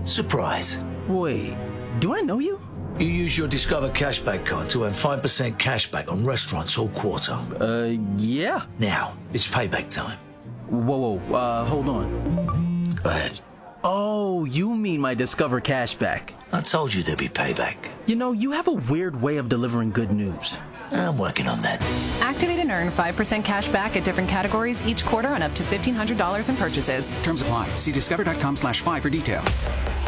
Surprise. Wait, do I know you? You use your Discover cashback card to earn 5% cashback on restaurants all quarter. Yeah. Now, it's payback time. Whoa, hold on. Go ahead. Oh, you mean my Discover cashback. I told you there'd be payback. You know, you have a weird way of delivering good news. I'm working on that. Activate and earn 5% cash back at different categories each quarter on up to $1,500 in purchases. Terms apply. See discover.com/5 for details.